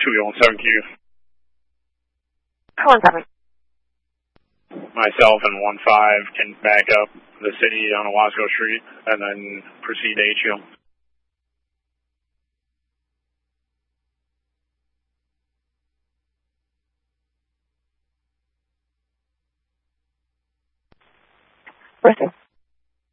217Q. 217. Myself and 15 can back up the city on Owasco Street and then proceed to HU. Bristol.